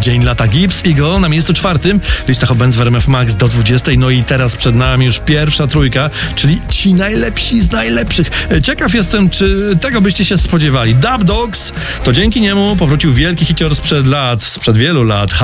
Dzień lata Gibbs Eagle na miejscu 4. Lista Hot Bands w RMF Max do 20. No i teraz przed nami już pierwsza trójka, czyli ci najlepsi z najlepszych. Ciekaw jestem, czy tego byście się spodziewali. Dub Dogs, to dzięki niemu powrócił wielki hicior sprzed wielu lat.